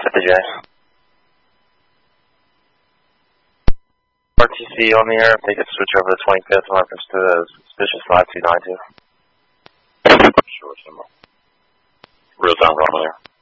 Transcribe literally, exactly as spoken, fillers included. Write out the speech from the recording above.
fifty J. R T C on the air, if they could switch over to twenty-fifth in reference to the suspicious five two nine two. Sure, Simba. Real time on the air.